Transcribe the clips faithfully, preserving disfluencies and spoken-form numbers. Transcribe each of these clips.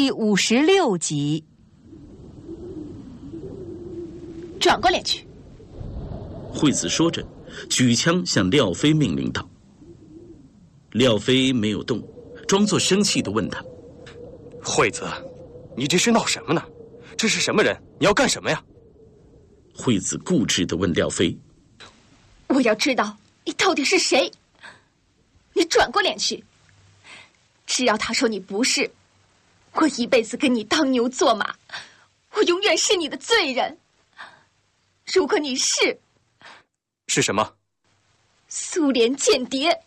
第五十六集。 转过脸去。 惠子说着，举枪向廖飞命令道。廖飞没有动，装作生气地问他：“ 惠子，你这是闹什么呢？这是什么人？你要干什么呀？” 惠子固执地问廖飞：“ 我要知道你到底是谁。你转过脸去。只要他说你不是，我一辈子跟你当牛做马，我永远是你的罪人。如果你是…… 是什么？ 苏联间谍。”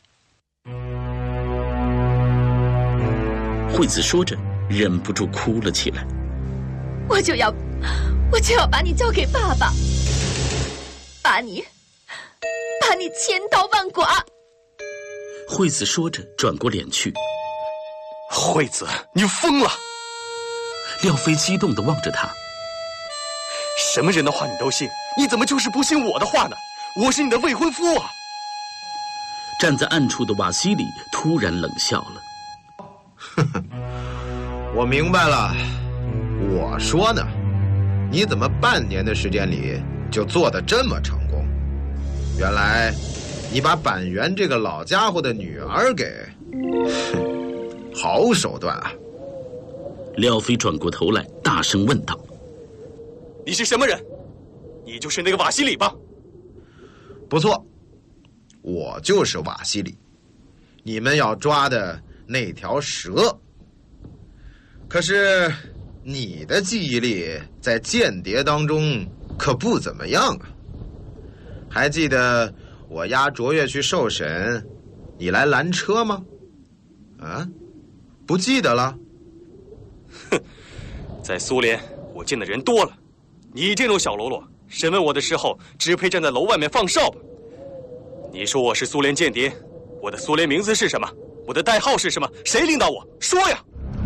惠子说着，忍不住哭了起来。 我就要，我就要把你交给爸爸，把你，把你千刀万剐。 惠子说着，转过脸去。 惠子，你疯了！ 廖飞激动地望着他。 什么人的话你都信？你怎么就是不信我的话呢？我是你的未婚夫啊！ 站在暗处的瓦西里突然冷笑了。 呵呵，我明白了。我说呢，你怎么半年的时间里就做得这么成功？原来你把板垣这个老家伙的女儿给……哼，好手段啊！ 廖飞转过头来，大声问道：“ 你是什么人？你就是那个瓦西里吧？” 不错，我就是瓦西里，你们要抓的那条蛇。可是你的记忆力在间谍当中可不怎么样啊。还记得我押卓越去受审，你来拦车吗？啊，不记得了？ 哼，在苏联我见的人多了，你这种小喽啰审问我的时候只配站在楼外面放哨吧。你说我是苏联间谍，我的苏联名字是什么？我的代号是什么？谁领导我？说呀！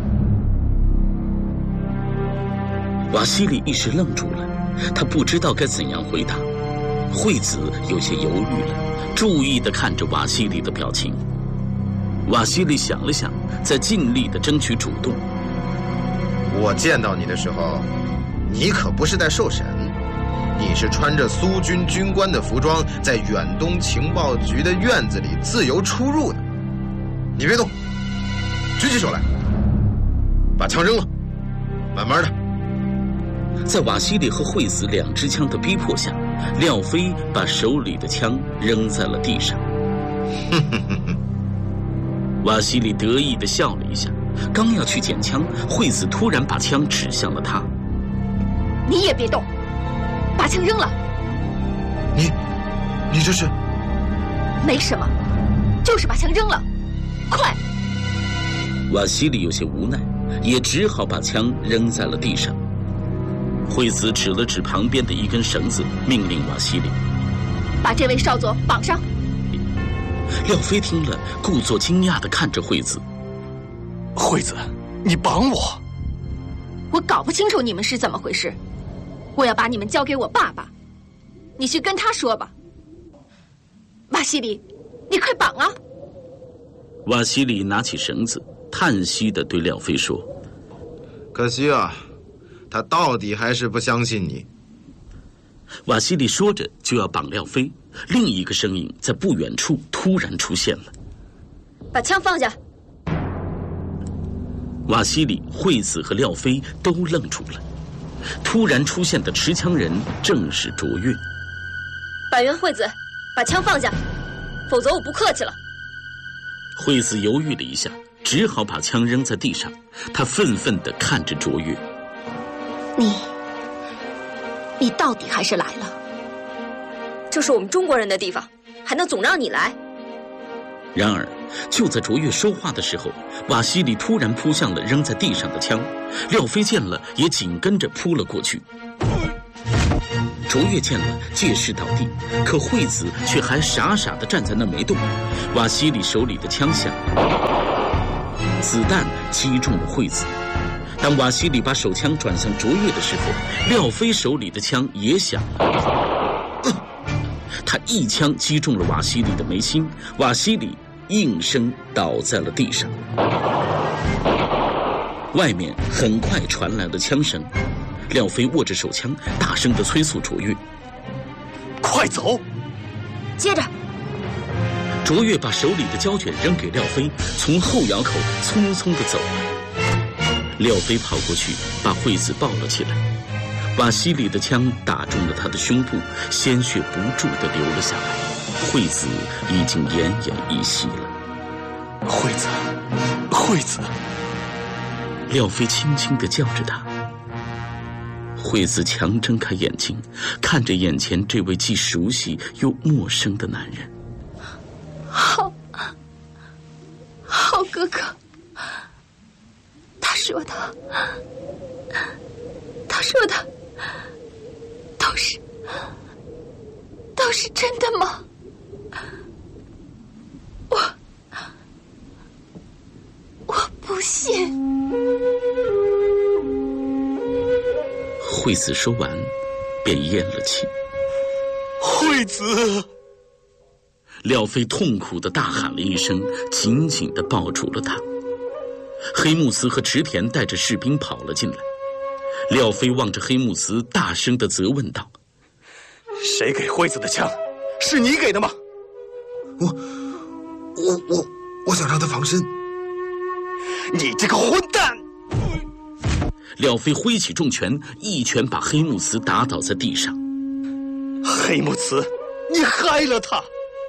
瓦西里一时愣住了，他不知道该怎样回答。惠子有些犹豫了，注意地看着瓦西里的表情。瓦西里想了想，在尽力地争取主动。 我见到你的时候，你可不是在受审，你是穿着苏军军官的服装，在远东情报局的院子里自由出入的。你别动，举起手来，把枪扔了，慢慢的。 在瓦西里和惠子两支枪的逼迫下，廖飞把手里的枪扔在了地上。瓦西里得意地笑了一下，刚要去捡枪，惠子突然把枪指向了他。 你也别动，把枪扔了。 你，你这是？ 没什么，就是把枪扔了，快！ 瓦西里有些无奈，也只好把枪扔在了地上。惠子指了指旁边的一根绳子，命令瓦西里：“ 把这位少佐绑上。” 廖飞听了，故作惊讶地看着惠子：“ 惠子，你绑我？ 我搞不清楚你们是怎么回事。我要把你们交给我爸爸，你去跟他说吧。瓦西里，你快绑啊！” 瓦西里拿起绳子，叹息地对廖飞说：“ 可惜啊。”他到底还是不相信你。 瓦西里说着就要绑廖飞，另一个身影在不远处突然出现了。 把枪放下！ 瓦西里、惠子和廖飞都愣住了。突然出现的持枪人正是卓越。 板垣惠子，把枪放下，否则我不客气了。 惠子犹豫了一下，只好把枪扔在地上。他愤愤地看着卓越。 你，你到底还是来了。 这是我们中国人的地方，还能总让你来？ 然而，就在卓越说话的时候，瓦西里突然扑向了扔在地上的枪，廖飞见了也紧跟着扑了过去。卓越见了，借势倒地，可惠子却还傻傻地站在那没动。瓦西里手里的枪响了，子弹击中了惠子。当瓦西里把手枪转向卓越的时候，廖飞手里的枪也响了。呃、他一枪击中了瓦西里的眉心，瓦西里应声倒在了地上。 外面很快传来了枪声，廖飞握着手枪，大声地催促卓越：“ 快走！” 接着， 卓越把手里的胶卷扔给廖飞，从后窑口匆匆地走了。廖飞跑过去，把惠子抱了起来，瓦西里的枪打中了他的胸部，鲜血不住地流了下来。惠子已经奄奄一息了。 惠子，惠子！ 廖飞轻轻地叫着她。惠子强睁开眼睛，看着眼前这位既熟悉又陌生的男人。 好，好哥哥，他说的，他说的，都是，都是真的吗？我，我不信。 惠子说完，便咽了气。 惠子！ 廖飞痛苦地大喊了一声，紧紧地抱住了她。黑木慈和池田带着士兵跑了进来。廖飞望着黑木慈，大声地责问道：“ 谁给惠子的枪？是你给的吗？”“ 我，我，我，我想让他防身。”“ 你这个混蛋！” 廖飞挥起重拳，一拳把黑木慈打倒在地上。 “黑木慈，你害了他！”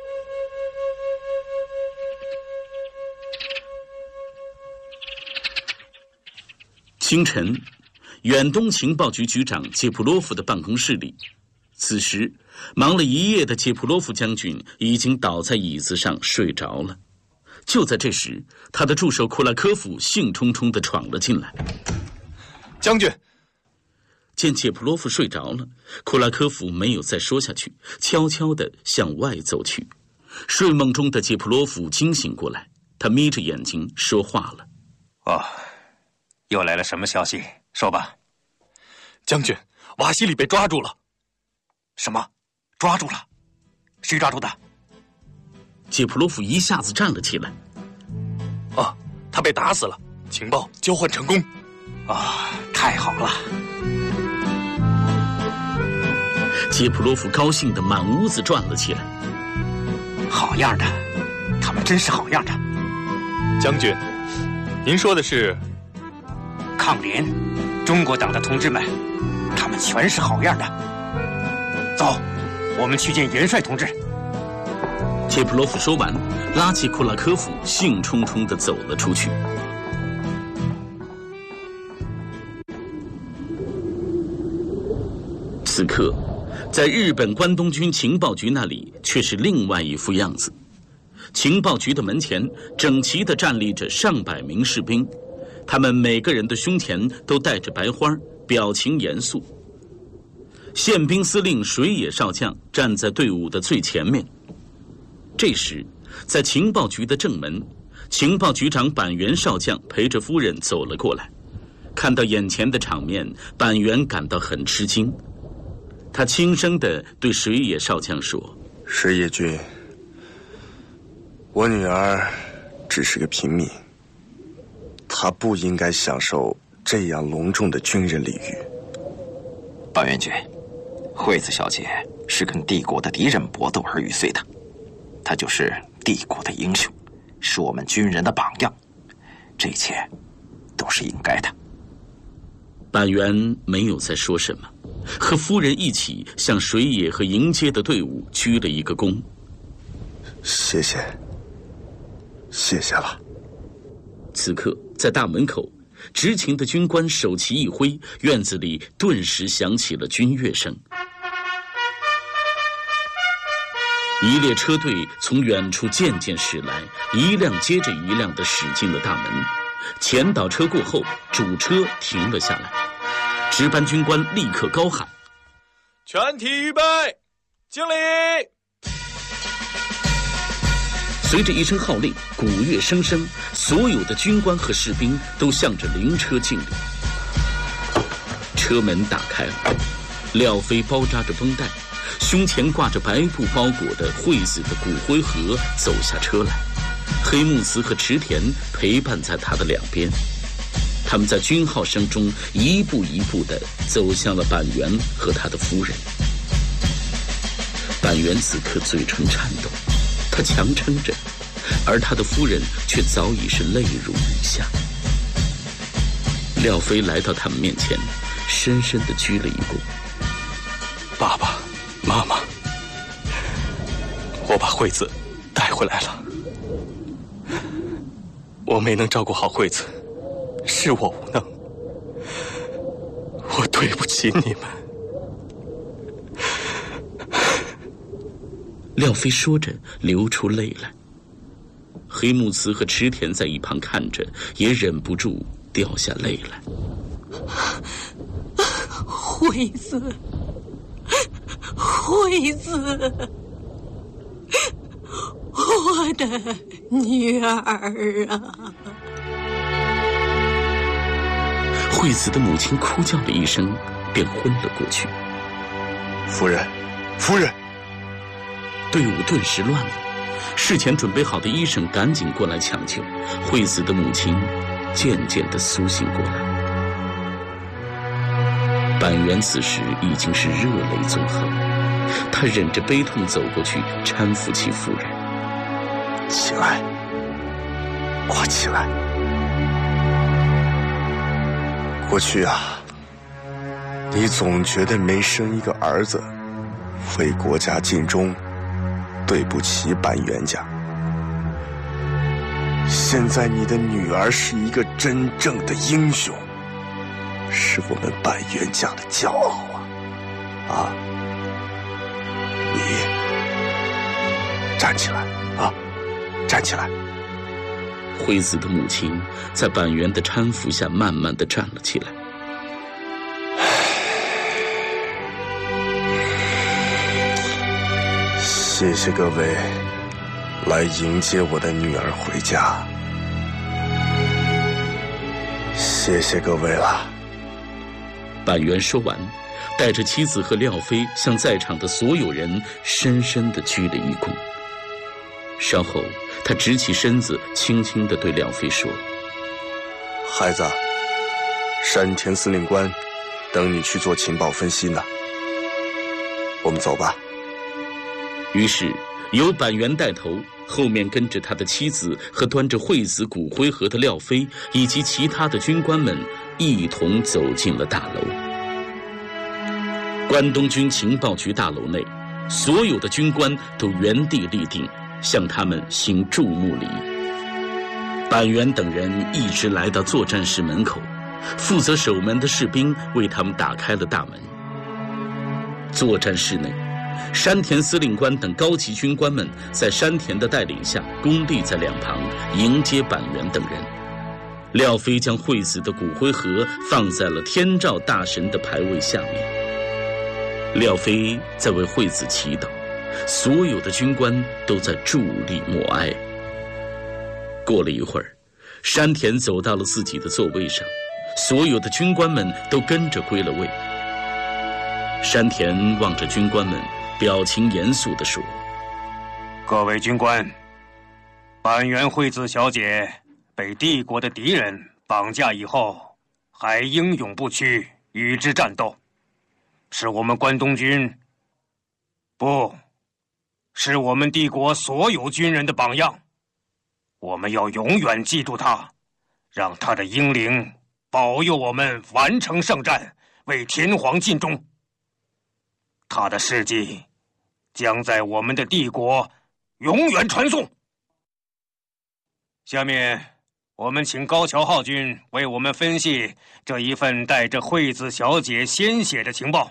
清晨，远东情报局局长杰普洛夫的办公室里，此时忙了一夜的杰普洛夫将军已经倒在椅子上睡着了。就在这时，他的助手库拉科夫兴冲冲地闯了进来。 “将军！” 见杰普洛夫睡着了，库拉科夫没有再说下去，悄悄地向外走去。睡梦中的杰普洛夫惊醒过来，他眯着眼睛说话了：“ 哦。又来了什么消息？说吧。”“ 将军，瓦西里被抓住了。”“ 什么？抓住了？谁抓住的？” 杰普洛夫一下子站了起来。 “啊，他被打死了，情报交换成功。”“ 啊，太好了！” 杰普洛夫高兴地满屋子转了起来。 “好样的，他们真是好样的！”“ 将军，您说的是？”“ 抗联，中国党的同志们，他们全是好样的。走，我们去见元帅同志。” 杰普洛夫说完，拉起库拉科夫，兴冲冲地走了出去。此刻，在日本关东军情报局那里却是另外一副样子。情报局的门前整齐地站立着上百名士兵，他们每个人的胸前都戴着白花，表情严肃。宪兵司令水野少将站在队伍的最前面。这时，在情报局的正门，情报局长板垣少将陪着夫人走了过来。看到眼前的场面，板垣感到很吃惊。他轻声地对水野少将说：“ 水野君，我女儿只是个平民，她不应该享受这样隆重的军人礼遇。”“ 板垣君，惠子小姐是跟帝国的敌人搏斗而玉碎的，她就是帝国的英雄，是我们军人的榜样，这一切都是应该的。” 板垣没有再说什么，和夫人一起向水野和迎接的队伍鞠了一个躬。 “谢谢，谢谢了。” 此刻，在大门口，执勤的军官手旗一挥，院子里顿时响起了军乐声。一列车队从远处渐渐驶来，一辆接着一辆地驶进了大门。前导车过后，主车停了下来。值班军官立刻高喊：“ 全体预备，敬礼！” 随着一声号令，鼓乐声声，所有的军官和士兵都向着灵车敬礼。车门打开了，廖飞包扎着绷带，胸前挂着白布包裹的惠子的骨灰盒走下车来，黑木慈和池田陪伴在他的两边。 他们在军号声中一步一步地走向了板垣和他的夫人。板垣此刻嘴唇颤抖，他强撑着，而他的夫人却早已是泪如雨下。廖飞来到他们面前，深深地鞠了一躬：“ 爸爸妈妈，我把惠子带回来了。我没能照顾好惠子，是我无能，我对不起你们。” 廖飞说着流出泪来。黑木慈和池田在一旁看着，也忍不住掉下泪来。 惠子，惠子，我的女儿啊！ 惠子的母亲哭叫了一声，便昏了过去。 夫人，夫人！ 队伍顿时乱了，事前准备好的医生赶紧过来抢救。惠子的母亲渐渐地苏醒过来。板垣此时已经是热泪纵横，他忍着悲痛走过去，搀扶起夫人。 起来，快起来！过去啊，你总觉得没生一个儿子，为国家尽忠，对不起板垣家。现在你的女儿是一个真正的英雄，是我们板垣家的骄傲啊！啊，你站起来啊，站起来！ 惠子的母亲在板垣的搀扶下，慢慢地站了起来。 谢谢各位来迎接我的女儿回家，谢谢各位了。 板垣说完，带着妻子和廖飞向在场的所有人深深地鞠了一躬。稍后，他直起身子，轻轻地对廖飞说：“ 孩子，山田司令官等你去做情报分析呢，我们走吧。” 于是，由板垣带头，后面跟着他的妻子和端着惠子骨灰盒的廖飞，以及其他的军官们一同走进了大楼。关东军情报局大楼内，所有的军官都原地立定，向他们行注目礼。板垣等人一直来到作战室门口，负责守门的士兵为他们打开了大门。作战室内，山田司令官等高级军官们在山田的带领下，恭立在两旁迎接板垣等人。廖飞将惠子的骨灰盒放在了天照大神的牌位下面。廖飞在为惠子祈祷，所有的军官都在伫立默哀。过了一会儿，山田走到了自己的座位上，所有的军官们都跟着归了位。山田望着军官们，表情严肃地说：“ 各位军官，板垣惠子小姐被帝国的敌人绑架以后，还英勇不屈，与之战斗，是我们关东军，不，是我们帝国所有军人的榜样。我们要永远记住她，让她的英灵保佑我们完成圣战，为天皇尽忠。她的事迹将在我们的帝国永远传颂。”下面，我们请高桥浩君为我们分析这一份带着惠子小姐鲜血的情报。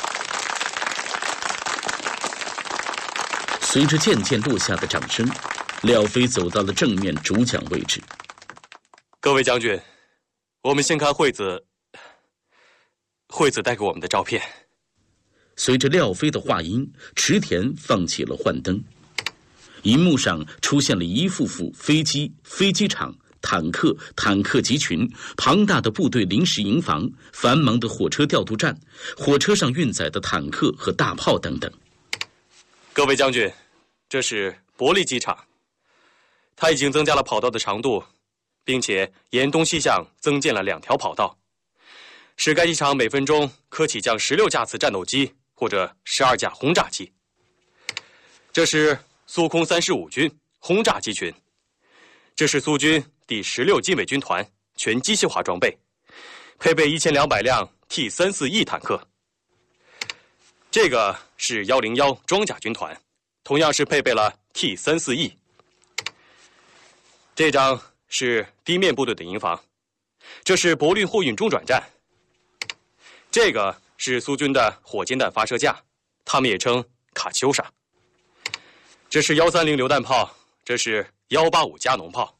随着渐渐落下的掌声，廖飞走到了正面主讲位置。 各位将军，我们先看惠子，惠子带给我们的照片。 随着廖飞的话音，池田放起了幻灯，银幕上出现了一幅幅飞机、飞机场、坦克、坦克集群、庞大的部队临时营房、繁忙的火车调度站、火车上运载的坦克和大炮等等。 各位将军，这是伯利机场，它已经增加了跑道的长度， 并且沿东西向增建了两条跑道，使该机场每分钟可起降十六架次战斗机或者十二架轰炸机。这是苏空三十五军轰炸机群，这是苏军第十六机尾军团全机械化装备，配备一千两百辆 T 三四 E 坦克。这个是一零一装甲军团，同样是配备了 T 三四 E。这张是地面部队的营房，这是柏林货运中转站。这个是苏军的火箭弹发射架，他们也称卡秋莎。这是一三零榴弹炮，这是一八五加农炮。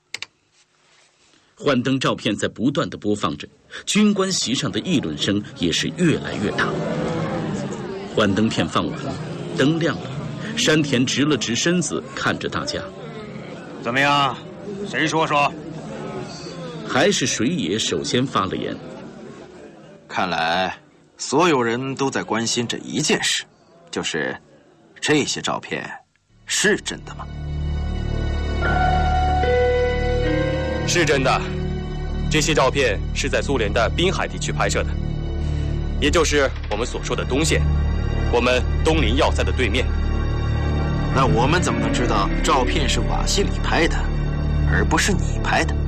幻灯照片在不断的播放着，军官席上的议论声也是越来越大。幻灯片放完了，灯亮了，山田直了直身子看着大家。 怎么样？谁说说？ 还是水野首先发了言。 看来所有人都在关心这一件事，就是这些照片是真的吗？ 是真的，这些照片是在苏联的滨海地区拍摄的，也就是我们所说的东线，我们东临要塞的对面。 那我们怎么能知道照片是瓦西里拍的，而不是你拍的？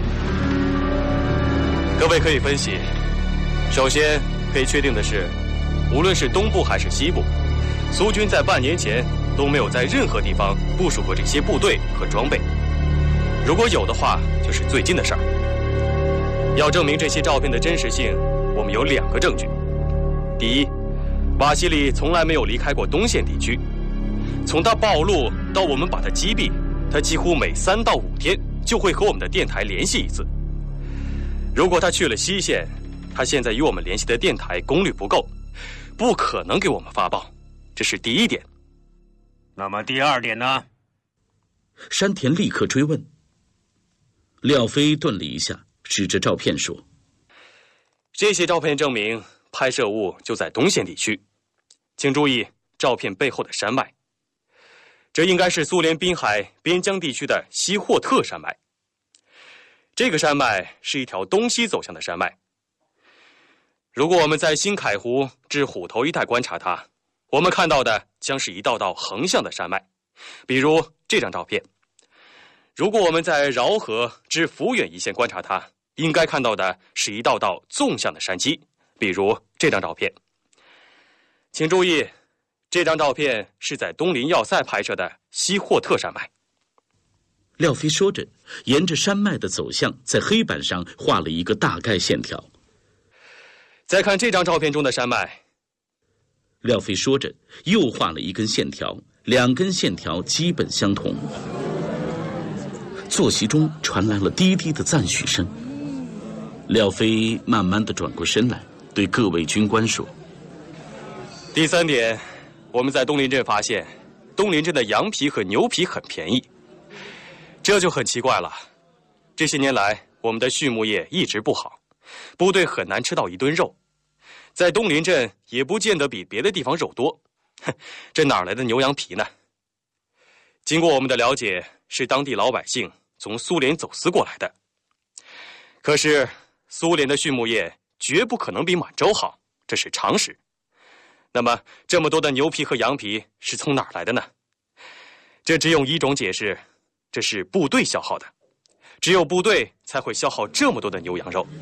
各位可以分析，首先可以确定的是，无论是东部还是西部，苏军在半年前都没有在任何地方部署过这些部队和装备。如果有的话，就是最近的事儿。要证明这些照片的真实性，我们有两个证据。第一，瓦西里从来没有离开过东线地区，从他暴露到我们把他击毙，他几乎每三到五天就会和我们的电台联系一次。如果他去了西线，他现在与我们联系的电台功率不够，不可能给我们发报，这是第一点。 那么第二点呢？ 山田立刻追问。廖飞顿了一下，指着照片说：“ 这些照片证明拍摄物就在东线地区，请注意照片背后的山脉，这应该是苏联滨海边疆地区的西霍特山脉。这个山脉是一条东西走向的山脉。如果我们在新凯湖至虎头一带观察它，我们看到的将是一道道横向的山脉，比如这张照片。如果我们在饶河至抚远一线观察它，应该看到的是一道道纵向的山脊，比如这张照片。请注意，这张照片是在东临要塞拍摄的西霍特山脉。” 廖飞说着，沿着山脉的走向，在黑板上画了一个大概线条。 再看这张照片中的山脉， 廖飞说着，又画了一根线条，两根线条基本相同。坐席中传来了低低的赞许声。廖飞慢慢地转过身来，对各位军官说：“ 第三点，我们在东林镇发现，东林镇的羊皮和牛皮很便宜，这就很奇怪了。这些年来，我们的畜牧业一直不好，部队很难吃到一顿肉，在东林镇也不见得比别的地方肉多。哼，这哪来的牛羊皮呢？经过我们的了解，是当地老百姓从苏联走私过来的。可是苏联的畜牧业绝不可能比满洲好，这是常识。那么这么多的牛皮和羊皮是从哪儿来的呢？这只有一种解释，这是部队消耗的，只有部队才会消耗这么多的牛羊肉。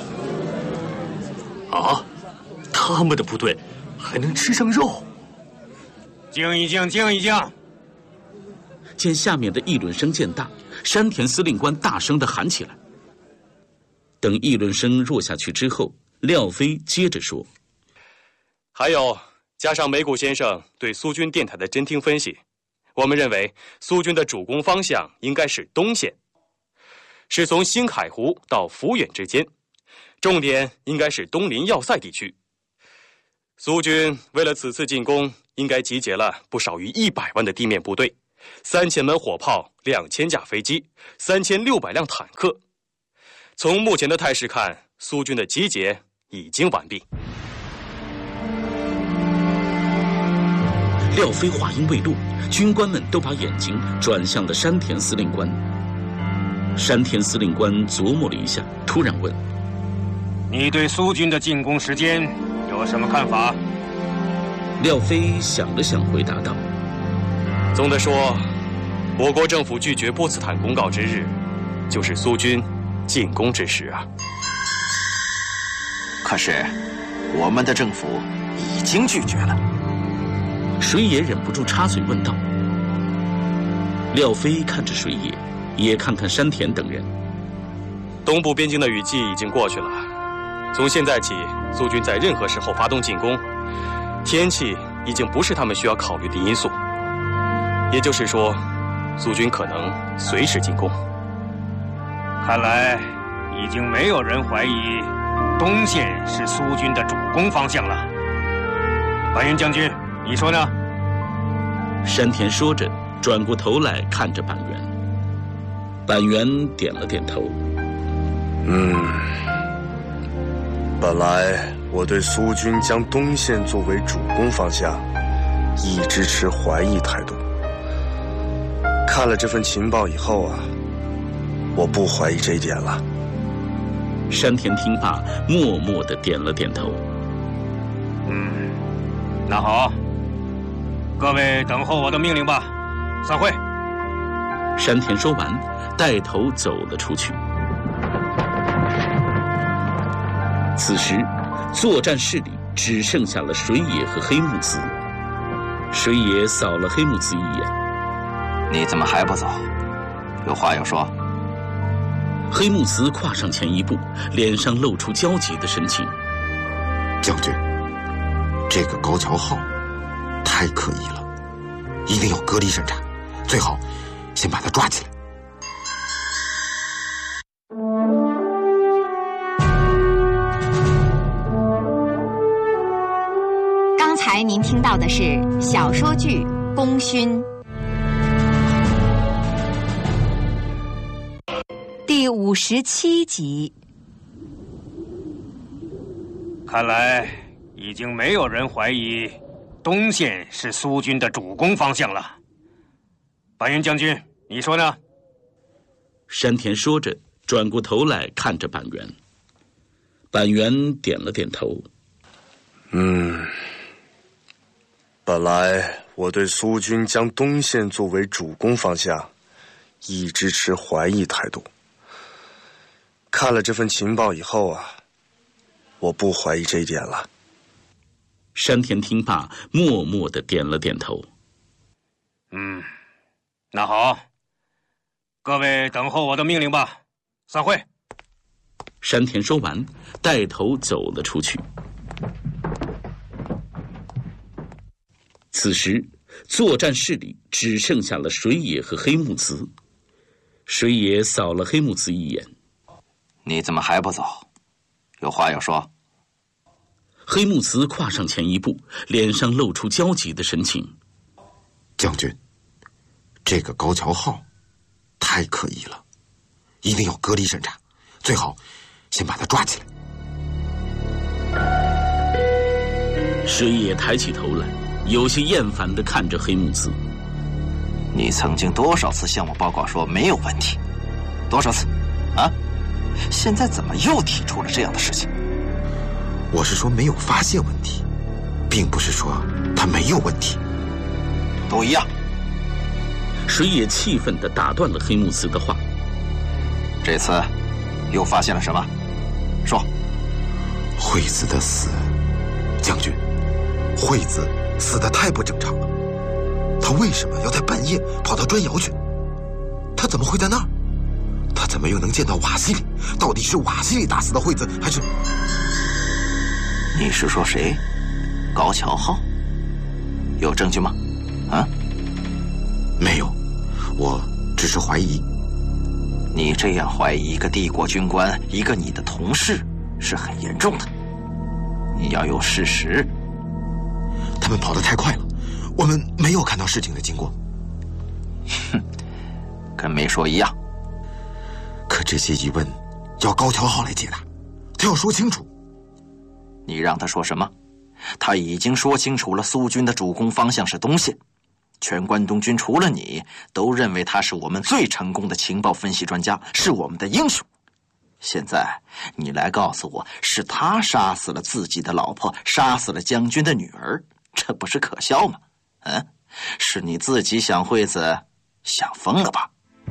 啊，他们的部队还能吃上肉？ 静一静，静一静。 见下面的议论声渐大，山田司令官大声地喊起来。等议论声弱下去之后，廖飞接着说：“ 还有，加上梅谷先生对苏军电台的侦听分析，我们认为苏军的主攻方向应该是东线，是从新海湖到抚远之间，重点应该是东临要塞地区。苏军为了此次进攻，应该集结了不少于一百万的地面部队，三千门火炮，两千架飞机，三千六百辆坦克。从目前的态势看，苏军的集结已经完毕。” 廖飞话音未落，军官们都把眼睛转向了山田司令官。 山田司令官琢磨了一下，突然问：“ 你对苏军的进攻时间有什么看法？” 廖飞想了想，回答道：“ 总的说，我国政府拒绝波茨坦公告之日，就是苏军进攻之时啊。 可是，我们的政府已经拒绝了。” 水野忍不住插嘴问道。廖飞看着水野，也看看山田等人。 东部边境的雨季已经过去了，从现在起，苏军在任何时候发动进攻，天气已经不是他们需要考虑的因素。也就是说，苏军可能随时进攻。 看来，已经没有人怀疑东线是苏军的主攻方向了。板垣将军，你说呢？ 山田说着，转过头来看着板垣。板垣点了点头。 嗯，本来我对苏军将东线作为主攻方向，一直持怀疑态度。看了这份情报以后啊，我不怀疑这一点了。 山田听罢，默默地点了点头。 嗯，那好，各位等候我的命令吧。散会。 山田说完，带头走了出去。此时，作战室里只剩下了水野和黑木子。水野扫了黑木子一眼：“ 你怎么还不走？有话要说。” 黑木子跨上前一步，脸上露出焦急的神情：“ 将军，这个高桥浩太可疑了，一定要隔离审查，最好先把他抓起来。” 刚才您听到的是小说剧《功勋》第五十七集。 看来已经没有人怀疑东线是苏军的主攻方向了。板垣将军，你说呢？ 山田说着，转过头来看着板垣。板垣点了点头。 嗯，本来我对苏军将东线作为主攻方向，一直持怀疑态度。看了这份情报以后啊，我不怀疑这一点了。 山田听罢，默默地点了点头。 嗯，那好，各位等候我的命令吧。散会。 山田说完，带头走了出去。此时，作战室里只剩下了水野和黑木子。水野扫了黑木子一眼：“ 你怎么还不走？有话要说。” 黑木子跨上前一步，脸上露出焦急的神情：“ 将军，这个高桥浩太可疑了，一定要隔离审查，最好先把他抓起来。” 水野抬起头来，有些厌烦地看着黑木子：“ 你曾经多少次向我报告说没有问题？多少次？啊？现在怎么又提出了这样的事情？”“ 我是说没有发现问题，并不是说他没有问题。”“ 都一样。” 水野气愤地打断了黑木子的话：“ 这次又发现了什么？说。”“ 惠子的死，将军，惠子死得太不正常了。他为什么要在半夜跑到砖窑去？他怎么会在那儿？他怎么又能见到瓦西里？到底是瓦西里打死的惠子，还是……”“ 你是说谁？高桥浩？有证据吗？啊？”“ 没有，我只是怀疑。”“ 你这样怀疑一个帝国军官，一个你的同事，是很严重的。你要有事实。”“ 他们跑得太快了，我们没有看到事情的经过。”“ 哼，跟没说一样。”“ 可这些疑问要高桥浩来解答，他要说清楚。”“ 你让他说什么？他已经说清楚了，苏军的主攻方向是东线， 全关东军除了你，都认为他是我们最成功的情报分析专家，是我们的英雄。现在你来告诉我，是他杀死了自己的老婆，杀死了将军的女儿，这不是可笑吗？嗯，是你自己想惠子想疯了吧？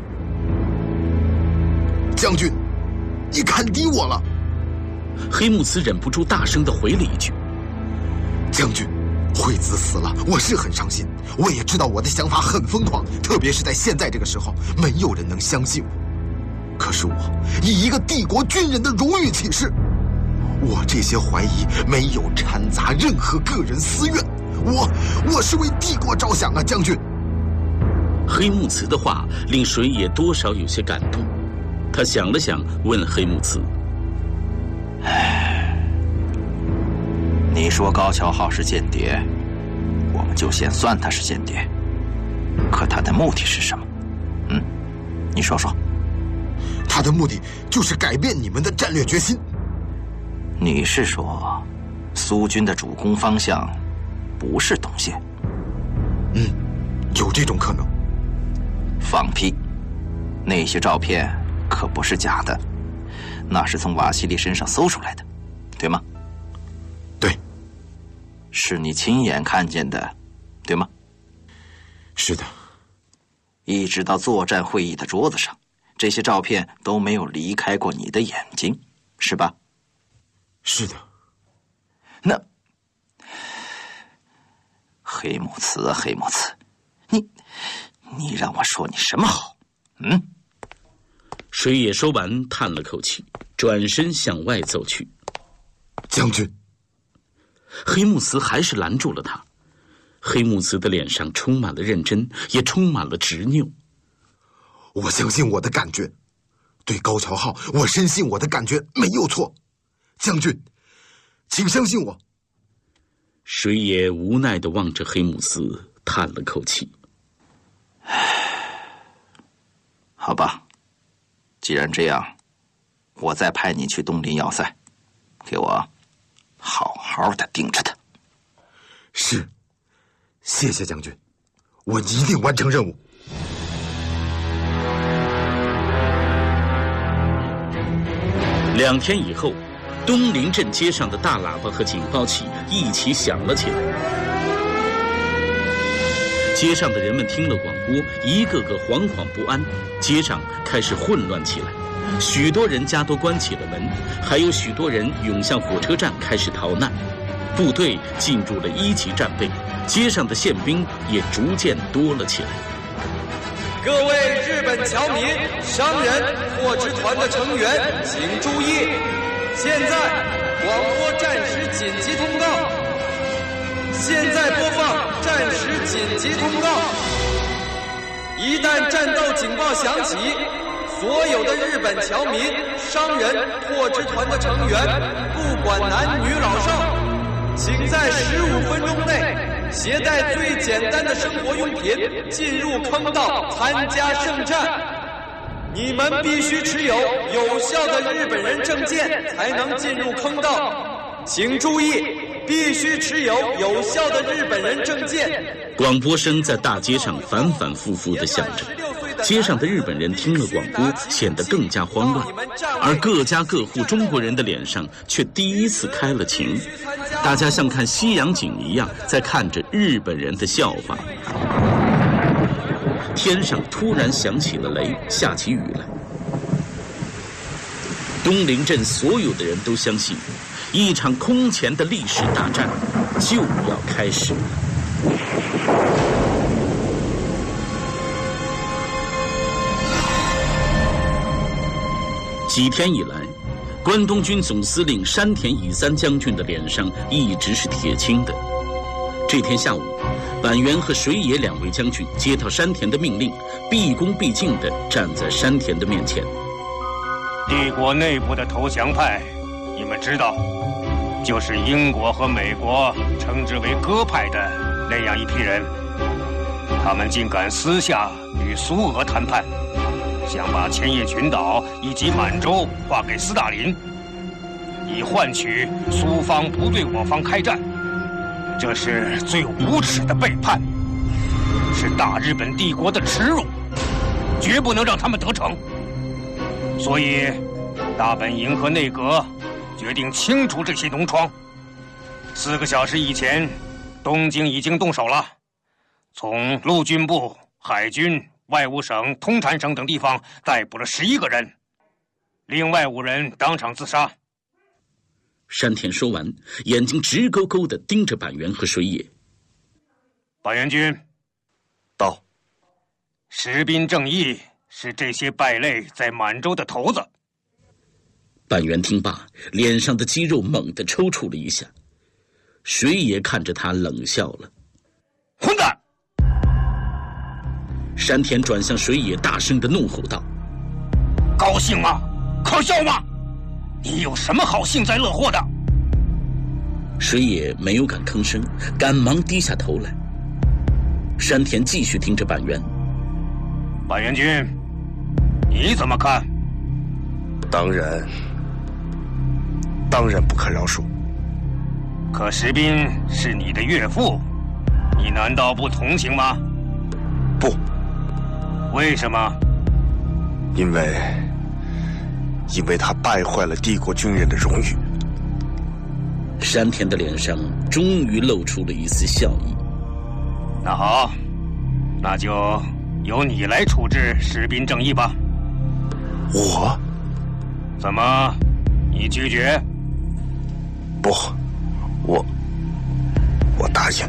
将军，你看低我了。 黑木慈忍不住大声地回了一句：“ 将军，惠子死了，我是很伤心。我也知道我的想法很疯狂，特别是在现在这个时候，没有人能相信我。可是我以一个帝国军人的荣誉起誓，我这些怀疑没有掺杂任何个人私怨，我我是为帝国着想啊，将军。” 黑木慈的话令水野多少有些感动，他想了想，问黑木慈：“ 你说高桥浩是间谍，我们就先算他是间谍。可他的目的是什么？嗯，你说说。”“ 他的目的就是改变你们的战略决心。”“ 你是说，苏军的主攻方向不是东线？”“ 嗯，有这种可能。”“ 放屁！那些照片可不是假的，那是从瓦西里身上搜出来的，对吗？”“ 对。”“ 是你亲眼看见的，对吗？”“ 是的。”“ 一直到作战会议的桌子上，这些照片都没有离开过你的眼睛，是吧？”“ 是的。”“ 那黑木慈啊，黑木慈，你你让我说你什么好？嗯？” 水野说完，叹了口气，转身向外走去。 “将军。” 黑木慈还是拦住了他。黑木慈的脸上充满了认真，也充满了执拗。 “我相信我的感觉，对高桥浩，我深信我的感觉没有错。将军，请相信我。” 水野无奈地望着黑木慈，叹了口气。 “好吧，既然这样，我再派你去东林要塞，给我好好的盯着他。”“ 是，谢谢将军，我一定完成任务。” 两天以后，东林镇街上的大喇叭和警报器一起响了起来。街上的人们听了广播，一个个惶惶不安，街上开始混乱起来。许多人家都关起了门，还有许多人涌向火车站开始逃难。部队进入了一级战备，街上的宪兵也逐渐多了起来。 各位日本侨民、商人、货值团的成员，请注意！现在广播战时紧急通告。现在播放战时紧急通告。一旦战斗警报响起，所有的日本侨民、商人、货值团的成员，不管男女老少，请在十五分钟内携带最简单的生活用品进入坑道参加圣战。你们必须持有有效的日本人证件才能进入坑道，请注意，必须持有有效的日本人证件。 广播声在大街上反反复复地响着，街上的日本人听了广播，显得更加慌乱，而各家各户中国人的脸上却第一次开了情，大家像看西洋景一样，在看着日本人的笑话。天上突然响起了雷，下起雨来。东林镇所有的人都相信，一场空前的历史大战就要开始了。几天以来，关东军总司令山田乙三将军的脸上一直是铁青的。这天下午，板垣和水野两位将军接到山田的命令，毕恭毕敬地站在山田的面前。 帝国内部的投降派，你们知道，就是英国和美国称之为鸽派的那样一批人。他们竟敢私下与苏俄谈判，想把千叶群岛以及满洲划给斯大林，以换取苏方不对我方开战。这是最无耻的背叛！ 是大日本帝国的耻辱，绝不能让他们得逞。所以，大本营和内阁决定清除这些农庄。四个小时以前，东京已经动手了，从陆军部、海军、外务省、通产省等地方逮捕了十一个人，另外五人当场自杀。 山田说完，眼睛直勾勾地盯着板垣和水野。 板垣君， 到。 石滨正义是这些败类在满洲的头子。 板垣听罢，脸上的肌肉猛地抽搐了一下。水野看着他冷笑了：“ 混蛋！” 山田转向水野，大声地怒吼道：“ 高兴吗？可笑吗？你有什么好幸灾乐祸的？” 水野没有敢吭声，赶忙低下头来。山田继续盯着板垣：“ 板垣君，你怎么看？” 当然，当然不可饶恕。 可石滨是你的岳父，你难道不同情吗？ 不。 为什么？ 因为，因为他败坏了帝国军人的荣誉。 山田的脸上终于露出了一丝笑意。 那好，那就由你来处置石滨正义吧。 我？ 怎么，你拒绝？ 不，我，我答应。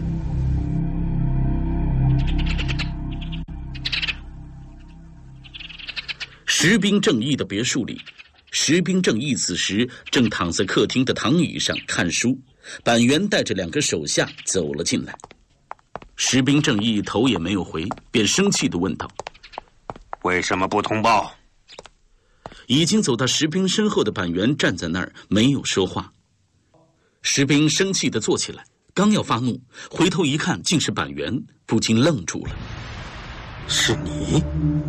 石滨正义的别墅里，石滨正义此时正躺在客厅的躺椅上看书，板垣带着两个手下走了进来。石滨正义头也没有回，便生气地问道：“ 为什么不通报？” 已经走到石滨身后的板垣站在那儿没有说话。石滨生气地坐起来，刚要发怒，回头一看竟是板垣，不禁愣住了。 是你？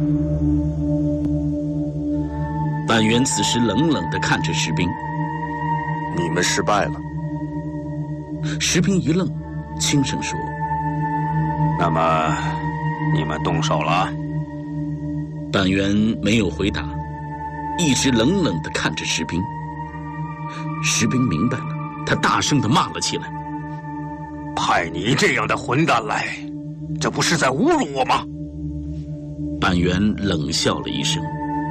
板垣此时冷冷地看着石滨。 你们失败了。 石滨一愣，轻声说：“ 那么，你们动手了？” 板垣没有回答，一直冷冷地看着石滨。石滨明白了，他大声地骂了起来：“ 派你这样的混蛋来，这不是在侮辱我吗？” 板垣冷笑了一声：“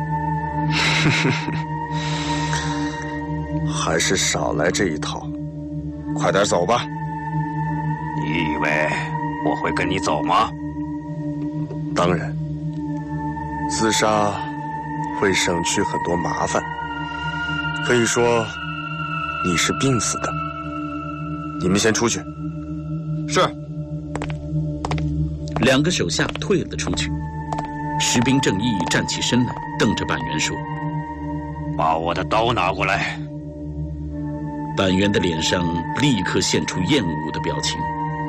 还是少来这一套，快点走吧。” 你以为我会跟你走吗？ 当然，自杀会省去很多麻烦。可以说，你是病死的。你们先出去。 是。 两个手下退了出去。石滨正义站起身来，瞪着板垣说：“ 把我的刀拿过来。” 板垣的脸上立刻现出厌恶的表情。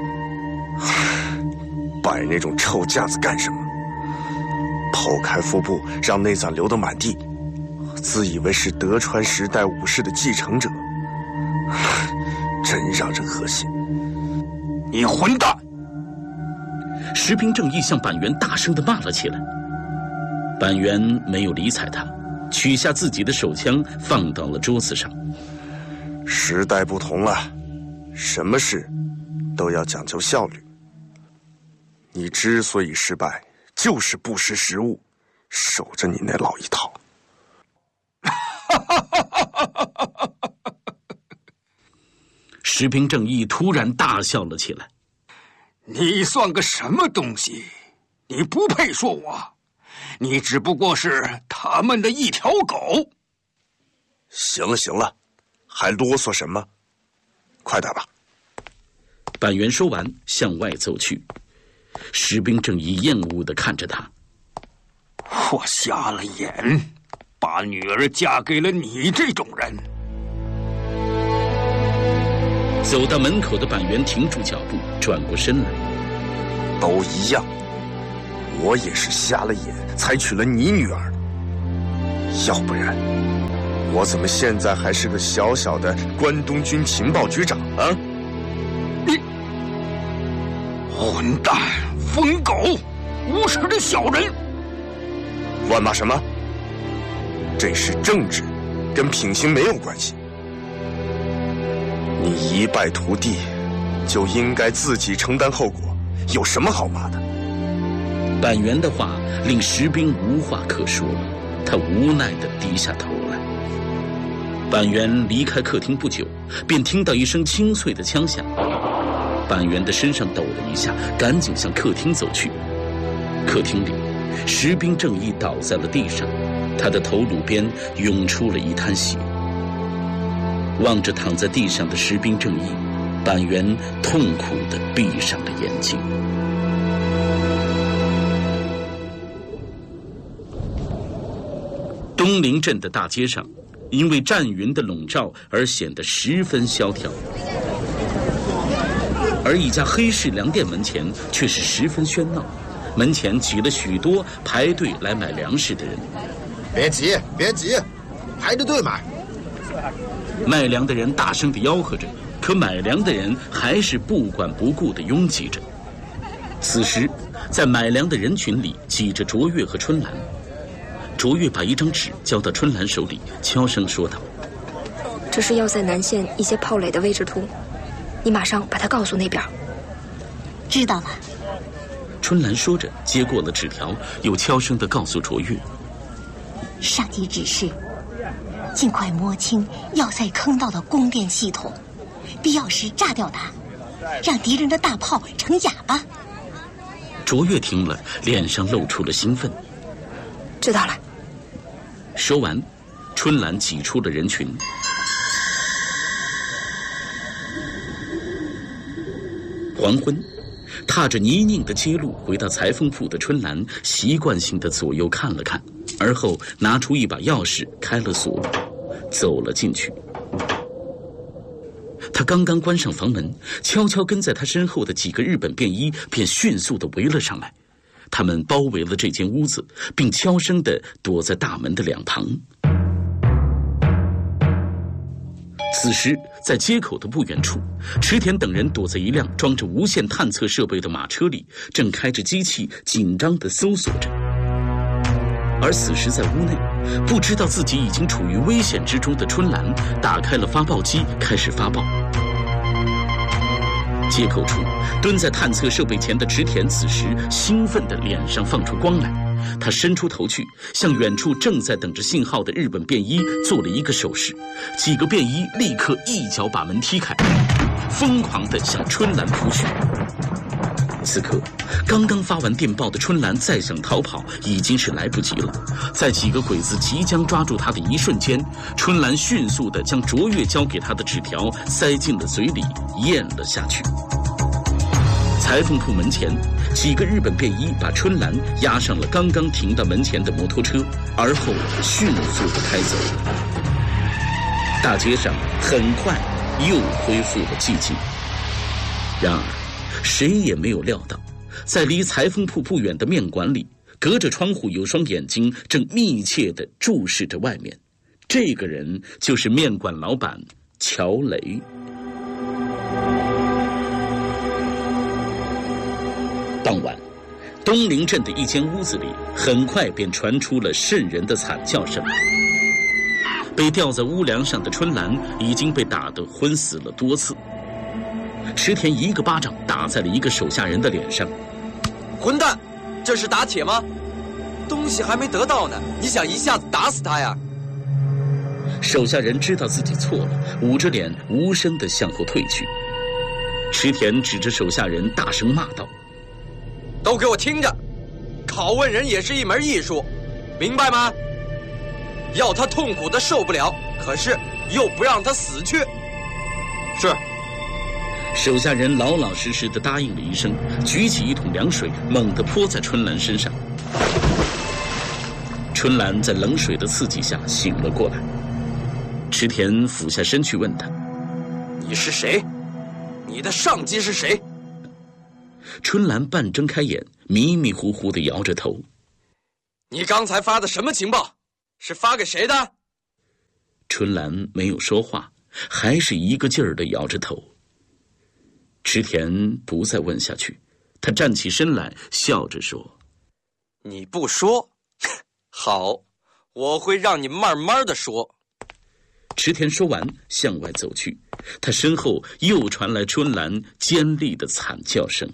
摆那种臭架子干什么？剖开腹部，让内脏流得满地，自以为是德川时代武士的继承者，真让人恶心！ 你混蛋！ 石滨正义向板垣大声地骂了起来。板垣没有理睬他，取下自己的手枪放到了桌子上。 时代不同了，什么事都要讲究效率。你之所以失败，就是不识时务，守着你那老一套。 石滨正义突然大笑了起来。 你算个什么东西？你不配说我，你只不过是他们的一条狗。 行了行了，还啰嗦什么？快点吧。 板垣说完，向外走去。石滨正义厌恶地看着他。 我瞎了眼，把女儿嫁给了你这种人。 走到门口的板垣停住脚步，转过身来。 都一样，我也是瞎了眼才娶了你女儿，要不然我怎么现在还是个小小的关东军情报局长啊？ 你混蛋， 疯狗，无耻的小人！ 乱骂什么？这是政治，跟品行没有关系。你一败涂地，就应该自己承担后果，有什么好骂的？ 板垣的话令石兵无话可说了，他无奈地低下头来。板垣离开客厅不久，便听到一声清脆的枪响。板垣的身上抖了一下，赶紧向客厅走去。客厅里，石兵正义倒在了地上，他的头颅边涌出了一滩血。望着躺在地上的石兵正义，板垣痛苦地闭上了眼睛。东陵镇的大街上，因为战云的笼罩而显得十分萧条，而一家黑市粮店门前却是十分喧闹，门前挤了许多排队来买粮食的人。 别急，别急，排着队买。 卖粮的人大声地吆喝着，可买粮的人还是不管不顾地拥挤着。此时，在买粮的人群里挤着卓越和春兰。卓越把一张纸交到春兰手里，悄声说道：“ 这是要塞南线一些炮垒的位置图，你马上把它告诉那边。” 知道了。 春兰说着，接过了纸条，又悄声地告诉卓越：“ 上级指示，尽快摸清要塞坑道的供电系统，必要时炸掉它，让敌人的大炮成哑巴。” 卓越听了，脸上露出了兴奋。 知道了。 说完，春兰挤出了人群。黄昏，踏着泥泞的街路回到裁缝铺的春兰，习惯性的左右看了看，而后拿出一把钥匙开了锁，走了进去。他刚刚关上房门，悄悄跟在他身后的几个日本便衣便迅速地围了上来。他们包围了这间屋子，并悄声地躲在大门的两旁。此时，在街口的不远处，池田等人躲在一辆装着无线探测设备的马车里，正开着机器紧张地搜索着。而此时在屋内，不知道自己已经处于危险之中的春兰打开了发报机，开始发报。街口处，蹲在探测设备前的池田此时兴奋的脸上放出光来，他伸出头去，向远处正在等着信号的日本便衣做了一个手势，几个便衣立刻一脚把门踢开，疯狂地向春兰扑去。此刻，刚刚发完电报的春兰再想逃跑已经是来不及了。在几个鬼子即将抓住她的一瞬间，春兰迅速地将卓越交给她的纸条塞进了嘴里，咽了下去。裁缝铺门前，几个日本便衣把春兰押上了刚刚停到门前的摩托车，而后迅速地开走了。大街上很快又恢复了寂静。然而，谁也没有料到，在离裁缝铺不远的面馆里，隔着窗户有双眼睛正密切地注视着外面。这个人就是面馆老板乔雷。傍晚，东陵镇的一间屋子里很快便传出了瘆人的惨叫声。被吊在屋梁上的春兰已经被打得昏死了多次。池田一个巴掌打在了一个手下人的脸上。 混蛋，这是打铁吗？东西还没得到呢，你想一下子打死他呀？ 手下人知道自己错了，捂着脸无声地向后退去。池田指着手下人大声骂道：“ 都给我听着，拷问人也是一门艺术，明白吗？要他痛苦的受不了，可是又不让他死去。”是。 手下人老老实实地答应了一声，举起一桶凉水，猛地泼在春兰身上。春兰在冷水的刺激下醒了过来。池田俯下身去问他：“ 你是谁？你的上级是谁？” 春兰半睁开眼，迷迷糊糊地摇着头。 “你刚才发的什么情报？是发给谁的？” 春兰没有说话，还是一个劲儿地摇着头。池田不再问下去， 他站起身来，笑着说：“ 你不说，好，我会让你慢慢的说。” 池田说完，向外走去，他身后又传来春兰尖利的惨叫声。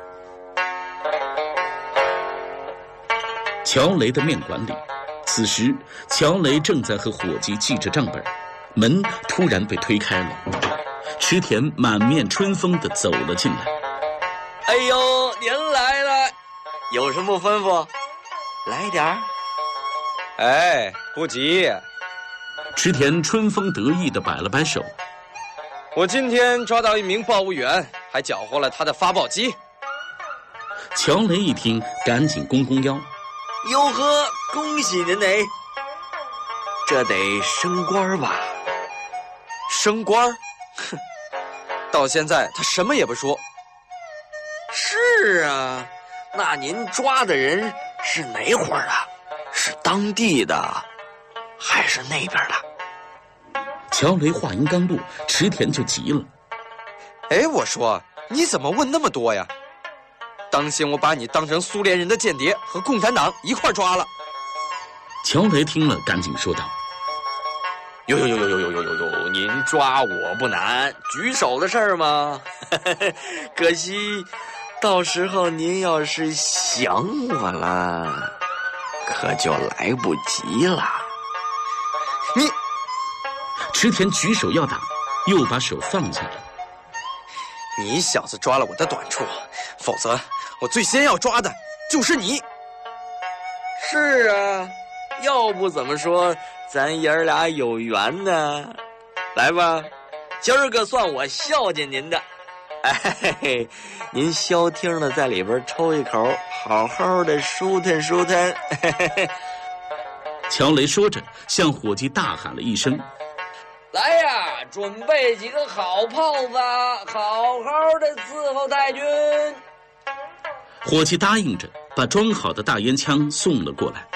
乔雷的面馆里，此时乔雷正在和伙计记着账本，门突然被推开了，池田满面春风地走了进来。 哎呦，您来了，有什么吩咐？来点儿。哎，不急。 池田春风得意地摆了摆手。 我今天抓到一名报务员，还缴获了他的发报机。 乔雷一听，赶紧弓弓腰。 哟呵，恭喜您嘞！这得升官吧？ 升官？哼，到现在他什么也不说。 是啊，那您抓的人是哪伙的？是当地的，还是那边的？ 乔雷话音刚落，池田就急了。 哎，我说，你怎么问那么多呀？当心我把你当成苏联人的间谍，和共产党一块抓了。 乔雷听了，赶紧说道：“ 呦呦呦呦呦呦呦呦呦！您抓我不难，举手的事儿嘛。可惜，到时候您要是想我了，可就来不及了。” 你， 池田举手要打，又把手放下了。 你小子抓了我的短处，否则我最先要抓的就是你。 是啊，要不怎么说咱爷儿俩有缘呢？来吧，今儿个算我孝敬您的。哎嘿嘿，您消停的在里边抽一口，好好的舒坦舒坦。嘿嘿嘿。 乔雷说着，向伙计大喊了一声：“ 来呀，准备几个好炮子，好好的伺候太君。” 伙计答应着，把装好的大烟枪送了过来。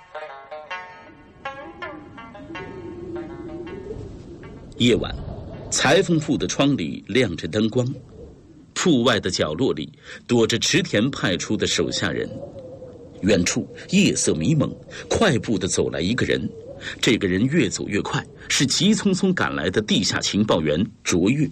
夜晚，裁缝铺的窗里亮着灯光，铺外的角落里躲着池田派出的手下人。远处夜色迷蒙，快步地走来一个人。这个人越走越快，是急匆匆赶来的地下情报员卓越。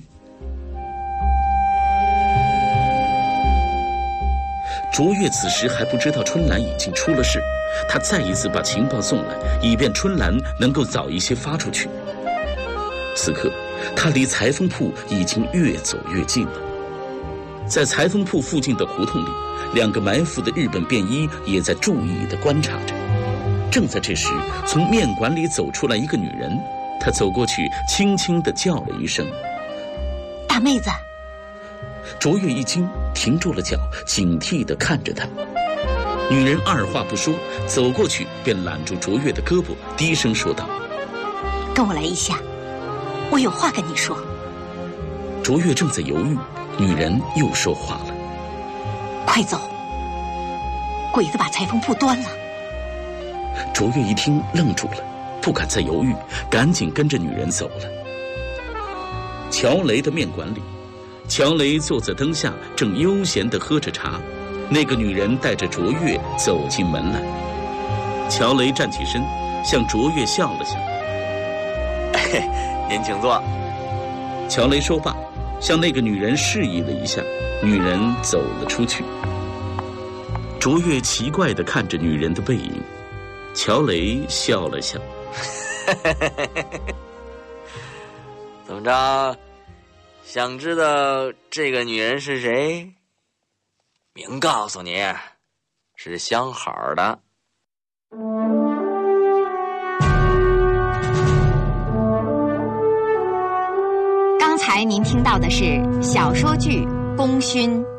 卓越此时还不知道春兰已经出了事，他再一次把情报送来，以便春兰能够早一些发出去。此刻，他离裁缝铺已经越走越近了。在裁缝铺附近的胡同里，两个埋伏的日本便衣也在注意地观察着。正在这时，从面馆里走出来一个女人，她走过去，轻轻地叫了一声：“ 大妹子。” 卓越一惊，停住了脚，警惕地看着她。女人二话不说，走过去便揽住卓越的胳膊，低声说道：“ 跟我来一下，我有话跟你说。” 卓越正在犹豫，女人又说话了：“ 快走！鬼子把裁缝铺端了。” 卓越一听愣住了，不敢再犹豫，赶紧跟着女人走了。乔雷的面馆里，乔雷坐在灯下，正悠闲地喝着茶。那个女人带着卓越走进门来。乔雷站起身，向卓越笑了笑：“ 您请坐。” 乔雷说罢，向那个女人示意了一下，女人走了出去。卓越奇怪地看着女人的背影，乔雷笑了笑：“ 怎么着？想知道这个女人是谁？明告诉你，是相好的。” 刚才您听到的是小说剧《功勋》。